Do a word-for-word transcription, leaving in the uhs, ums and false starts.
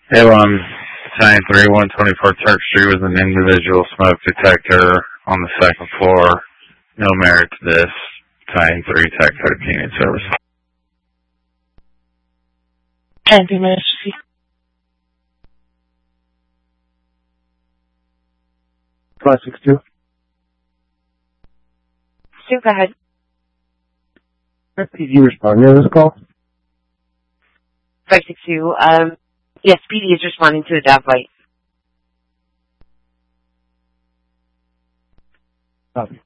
Avon nine three one twenty-four Turk Street with an individual smoke detector on the second floor. No merit to this. nine three Tech thirteen in service. Can't be emergency. five six two. Stu, go ahead. P D responding to this call? five six two. Um, yes, P D is responding to the D A V light. Copy.